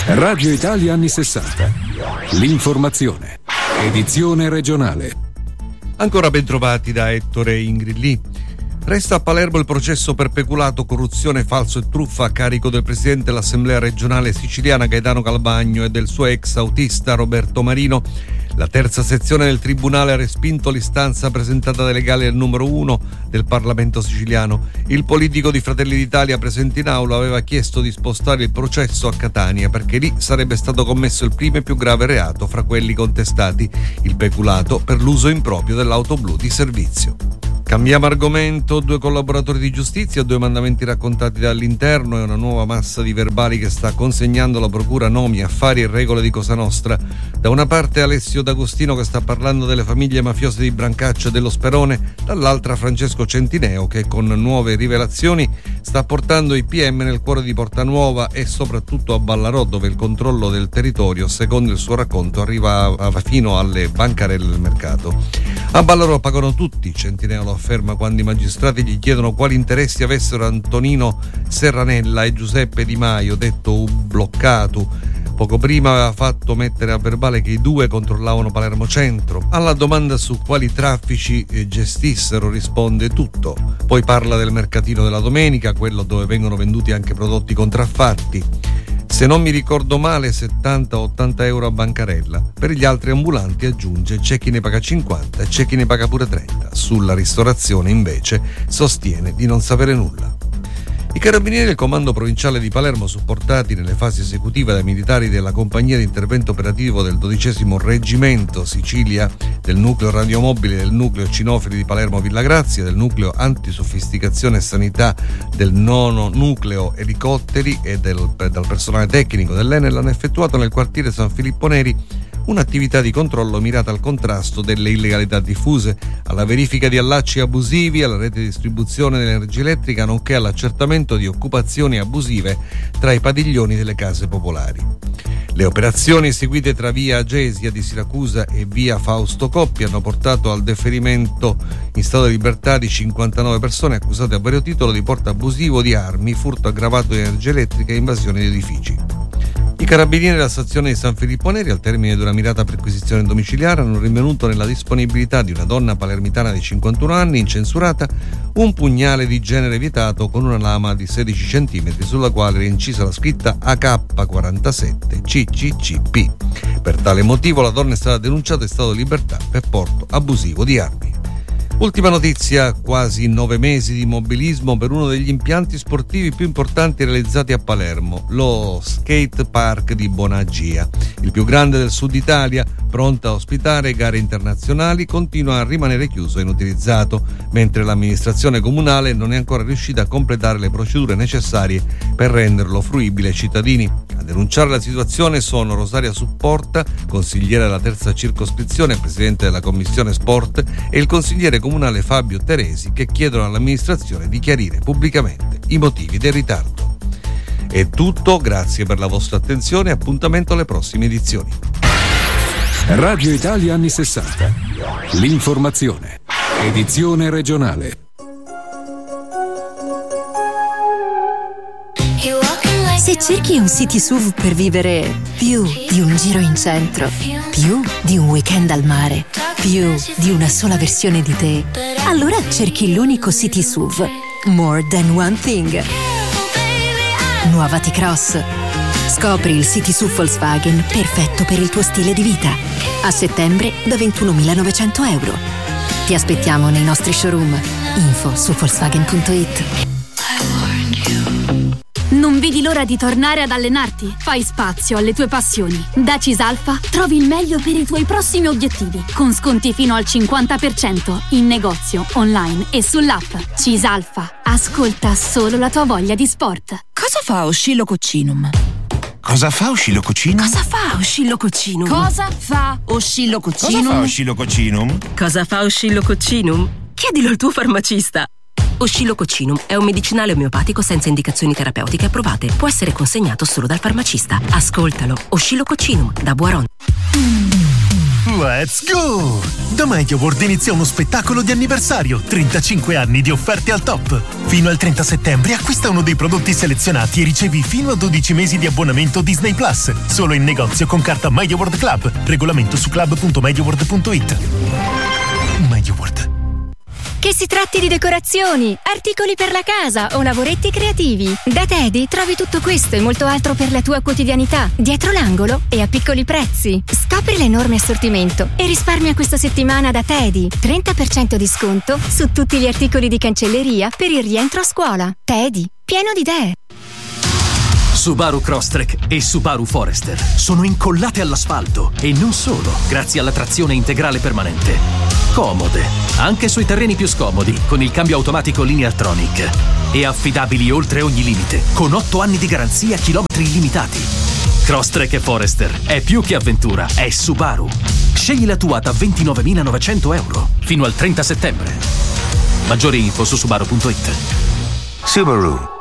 Radio Italia anni 60. L'informazione. Edizione regionale. Ancora ben trovati da Ettore e Ingrid Lee. Resta a Palermo il processo per peculato, corruzione, falso e truffa a carico del presidente dell'Assemblea regionale siciliana Gaetano Calvagno e del suo ex autista Roberto Marino. La terza sezione del tribunale ha respinto l'istanza presentata dai legali al numero 1 del Parlamento siciliano. Il politico di Fratelli d'Italia presente in aula aveva chiesto di spostare il processo a Catania perché lì sarebbe stato commesso il primo e più grave reato fra quelli contestati, il peculato per l'uso improprio dell'auto blu di servizio. Cambiamo argomento, 2 collaboratori di giustizia, 2 mandamenti raccontati dall'interno e una nuova massa di verbali che sta consegnando la procura nomi, affari e regole di Cosa Nostra. Da una parte Alessio D'Agostino che sta parlando delle famiglie mafiose di Brancaccio e dello Sperone, dall'altra Francesco Centineo che con nuove rivelazioni sta portando i PM nel cuore di Portanuova e soprattutto a Ballarò, dove il controllo del territorio, secondo il suo racconto, arriva fino alle bancarelle del mercato. A Ballarò pagano tutti, Centineo lo afferma quando i magistrati gli chiedono quali interessi avessero Antonino Serranella e Giuseppe Di Maio, detto bloccato. Poco prima aveva fatto mettere a verbale che i 2 controllavano Palermo Centro. Alla domanda su quali traffici gestissero risponde tutto. Poi parla del mercatino della domenica, quello dove vengono venduti anche prodotti contraffatti. Se non mi ricordo male 70-80 euro a bancarella. Per gli altri ambulanti aggiunge c'è chi ne paga 50 e c'è chi ne paga pure 30. Sulla ristorazione invece sostiene di non sapere nulla. I carabinieri del comando provinciale di Palermo, supportati nelle fasi esecutive dai militari della compagnia di intervento operativo del 12° Reggimento Sicilia, del nucleo radiomobile del nucleo cinofili di Palermo Villa Grazia, del nucleo antisofisticazione e sanità del 9° nucleo elicotteri e dal personale tecnico dell'Enel, hanno effettuato nel quartiere San Filippo Neri un'attività di controllo mirata al contrasto delle illegalità diffuse, alla verifica di allacci abusivi alla rete di distribuzione dell'energia elettrica, nonché all'accertamento di occupazioni abusive tra i padiglioni delle case popolari. Le operazioni eseguite tra via Agesia di Siracusa e via Fausto Coppi hanno portato al deferimento in stato di libertà di 59 persone accusate a vario titolo di porto abusivo di armi, furto aggravato di energia elettrica e invasione di edifici. I carabinieri della stazione di San Filippo Neri, al termine di una mirata perquisizione domiciliare, hanno rinvenuto nella disponibilità di una donna palermitana di 51 anni, incensurata, un pugnale di genere vietato con una lama di 16 cm sulla quale era incisa la scritta AK47 CCCP. Per tale motivo la donna è stata denunciata in stato di libertà per porto abusivo di armi. Ultima notizia, quasi 9 mesi di immobilismo per uno degli impianti sportivi più importanti realizzati a Palermo, lo skate park di Bonaggia, il più grande del sud Italia, pronto a ospitare gare internazionali, continua a rimanere chiuso e inutilizzato, mentre l'amministrazione comunale non è ancora riuscita a completare le procedure necessarie per renderlo fruibile ai cittadini. A denunciare la situazione sono Rosaria Supporta, consigliere della terza circoscrizione e presidente della commissione sport, e il consigliere comunale Fabio Teresi, che chiedono all'amministrazione di chiarire pubblicamente i motivi del ritardo. È tutto, grazie per la vostra attenzione e appuntamento alle prossime edizioni. Radio Italia anni 60. L'informazione. Edizione regionale. Se cerchi un city SUV per vivere più di un giro in centro, più di un weekend al mare, più di una sola versione di te, allora cerchi l'unico city SUV, More Than One Thing. Nuova T-Cross. Scopri il city SUV Volkswagen perfetto per il tuo stile di vita. A settembre da 21.900 euro. Ti aspettiamo nei nostri showroom. Info su Volkswagen.it. Non vedi l'ora di tornare ad allenarti? Fai spazio alle tue passioni. Da Cisalfa trovi il meglio per i tuoi prossimi obiettivi, con sconti fino al 50% in negozio, online e sull'app. Cisalfa, ascolta solo la tua voglia di sport. Cosa fa Oscillococcinum? Cosa fa Oscillococcinum? Cosa fa Oscillococcinum? Cosa fa Oscillococcinum? Cosa fa Oscillococcinum? Cosa fa Oscillococcinum? Chiedilo al tuo farmacista. Oscillococcinum è un medicinale omeopatico senza indicazioni terapeutiche approvate. Può essere consegnato solo dal farmacista. Ascoltalo. Oscillococcinum da Boiron. Let's go! Da MediaWorld inizia uno spettacolo di anniversario, 35 anni di offerte al top. Fino al 30 settembre acquista uno dei prodotti selezionati e ricevi fino a 12 mesi di abbonamento Disney Plus. Solo in negozio con carta MediaWorld Club. Regolamento su club.mediaworld.it. MediaWorld. Che si tratti di decorazioni, articoli per la casa o lavoretti creativi, da Teddy trovi tutto questo e molto altro per la tua quotidianità, dietro l'angolo e a piccoli prezzi. Scopri l'enorme assortimento e risparmia questa settimana da Teddy. 30% di sconto su tutti gli articoli di cancelleria per il rientro a scuola. Teddy, pieno di idee. Subaru Crosstrek e Subaru Forester sono incollate all'asfalto e non solo, grazie alla trazione integrale permanente. Comode, anche sui terreni più scomodi, con il cambio automatico Lineartronic. E affidabili oltre ogni limite, con 8 anni di garanzia, chilometri illimitati. Crosstrek e Forester è più che avventura, è Subaru. Scegli la tua da 29.900 euro fino al 30 settembre. Maggiori info su subaru.it. Subaru.